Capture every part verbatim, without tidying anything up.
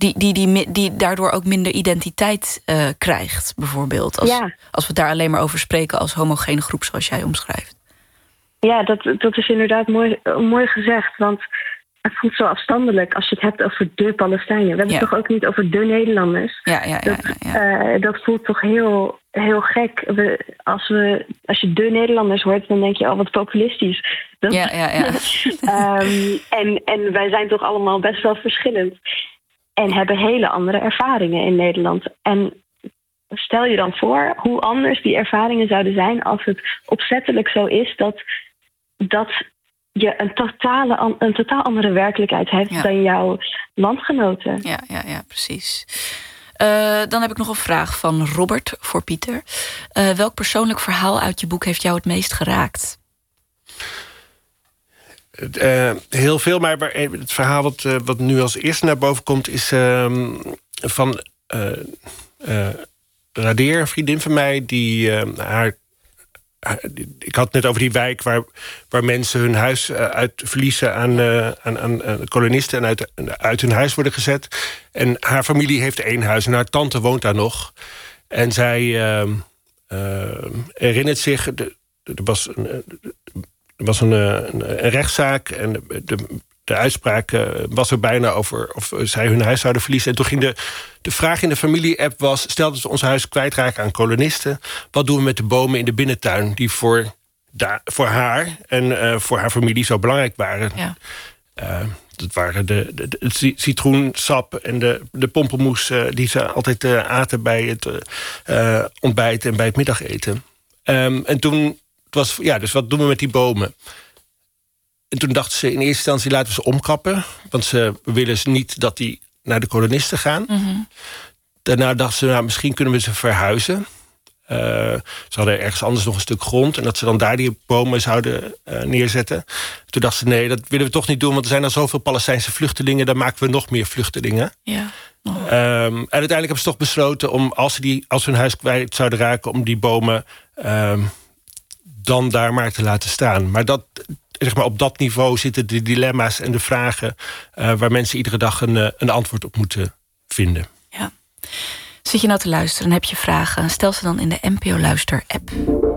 die, die, die, die daardoor ook minder identiteit uh, krijgt, bijvoorbeeld. Als, ja. als we daar alleen maar over spreken als homogene groep, zoals jij omschrijft. Ja, dat, dat is inderdaad mooi, mooi gezegd. Want het voelt zo afstandelijk als je het hebt over de Palestijnen. We hebben ja. het toch ook niet over de Nederlanders. Ja, ja, ja, dat, ja, ja. Uh, dat voelt toch heel, heel gek. We, als, we, als je de Nederlanders hoort, dan denk je, oh, wat populistisch. Dat, ja, ja, ja. um, en, en wij zijn toch allemaal best wel verschillend. En hebben hele andere ervaringen in Nederland. En stel je dan voor hoe anders die ervaringen zouden zijn als het opzettelijk zo is dat, dat je een, totale, een totaal andere werkelijkheid hebt ja. dan jouw landgenoten. Ja, ja, ja, precies. Uh, dan heb ik nog een vraag van Robert voor Pieter. Uh, welk persoonlijk verhaal uit je boek heeft jou het meest geraakt? Uh, heel veel, maar het verhaal wat, uh, wat nu als eerste naar boven komt is uh, van uh, uh, Radeer, een vriendin van mij, die uh, haar. Ik had het net over die wijk waar, waar mensen hun huis uit verliezen aan, uh, aan, aan, aan kolonisten en uit, uit hun huis worden gezet. En haar familie heeft één huis en haar tante woont daar nog. En zij uh, uh, herinnert zich, de, er was een, er was een, een, een rechtszaak en de, de, de uitspraak uh, was er bijna over of zij hun huis zouden verliezen. En toen ging de, de vraag in de familie-app was, stel dat we ons huis kwijtraken aan kolonisten, wat doen we met de bomen in de binnentuin die voor, da, voor haar en uh, voor haar familie zo belangrijk waren? Ja. Uh, dat waren de, de, de, het citroensap en de, de pompelmoes uh, die ze altijd uh, aten bij het uh, ontbijt en bij het middageten. Um, en toen was, ja, dus wat doen we met die bomen? En toen dachten ze in eerste instantie, laten we ze omkappen. Want ze willen ze niet dat die naar de kolonisten gaan. Mm-hmm. Daarna dachten ze, nou, misschien kunnen we ze verhuizen. Uh, ze hadden ergens anders nog een stuk grond. En dat ze dan daar die bomen zouden uh, neerzetten. Toen dachten ze, nee, dat willen we toch niet doen. Want er zijn al zoveel Palestijnse vluchtelingen. Dan maken we nog meer vluchtelingen. Ja. Oh. Um, en uiteindelijk hebben ze toch besloten om, als ze, die, als ze hun huis kwijt zouden raken, om die bomen um, dan daar maar te laten staan. Maar dat, zeg maar, op dat niveau zitten de dilemma's en de vragen uh, waar mensen iedere dag een, een antwoord op moeten vinden. Ja. Zit je nou te luisteren en heb je vragen? Stel ze dan in de N P O Luister-app.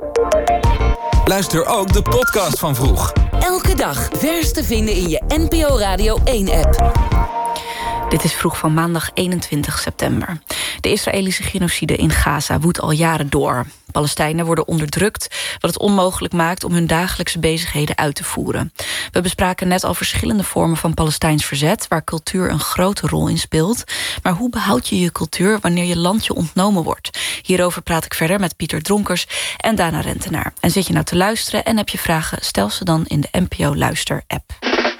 Luister ook de podcast van Vroeg. Elke dag vers te vinden in je N P O Radio één-app. Dit is Vroeg van maandag eenentwintig september. De Israëlische genocide in Gaza woedt al jaren door. Palestijnen worden onderdrukt, wat het onmogelijk maakt om hun dagelijkse bezigheden uit te voeren. We bespraken net al verschillende vormen van Palestijns verzet, waar cultuur een grote rol in speelt. Maar hoe behoud je je cultuur wanneer je land je ontnomen wordt? Hierover praat ik verder met Pieter Dronkers en Dana Rentenaar. En zit je nou te luisteren en heb je vragen, stel ze dan in de N P O Luister-app.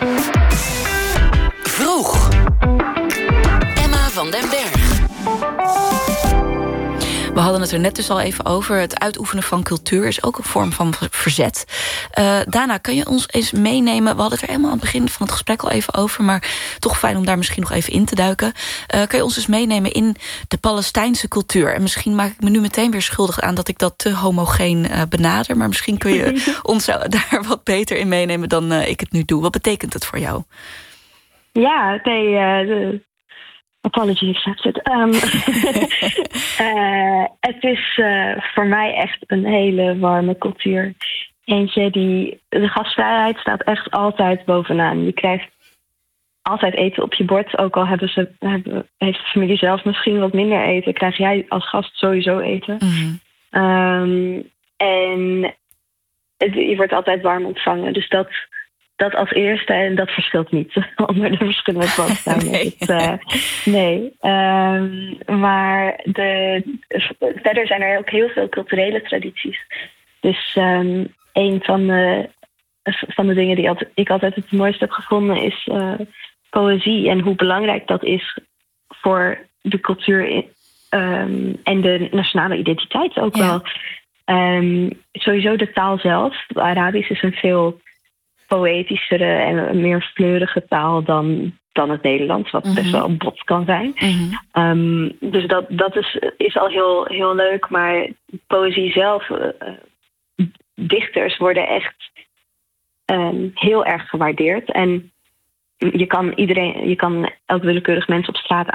Vroeg. Emma van den Berg. We hadden het er net dus al even over. Het uitoefenen van cultuur is ook een vorm van verzet. Uh, Dana, kan je ons eens meenemen? We hadden het er helemaal aan het begin van het gesprek al even over, maar toch fijn om daar misschien nog even in te duiken. Uh, kan je ons eens meenemen in de Palestijnse cultuur? En misschien maak ik me nu meteen weer schuldig aan dat ik dat te homogeen uh, benader, maar misschien kun je ons daar wat beter in meenemen dan uh, ik het nu doe. Wat betekent het voor jou? Ja, nee, uh, de apology accepted. Um, uh, het is uh, voor mij echt een hele warme cultuur. Eentje die, de gastvrijheid staat echt altijd bovenaan. Je krijgt altijd eten op je bord. Ook al hebben ze, hebben, heeft de familie zelf misschien wat minder eten, krijg jij als gast sowieso eten. Mm-hmm. Um, en het, je wordt altijd warm ontvangen. Dus dat, dat als eerste, en dat verschilt niet onder de verschillende Palestijnen. nee. Uh, nee. Um, maar de, verder zijn er ook heel veel culturele tradities. Dus um, een van de, van de dingen die ik altijd het mooiste heb gevonden is uh, poëzie. En hoe belangrijk dat is voor de cultuur um, en de nationale identiteit ook ja. wel. Um, sowieso de taal zelf. Het Arabisch is een veel poëtischere en een meer fleurige taal dan, dan het Nederlands, wat mm-hmm. best wel bot kan zijn. Mm-hmm. Um, dus dat, dat is, is al heel, heel leuk. Maar poëzie zelf, uh, dichters worden echt um, heel erg gewaardeerd. En je kan iedereen, je kan elk willekeurig mens op straat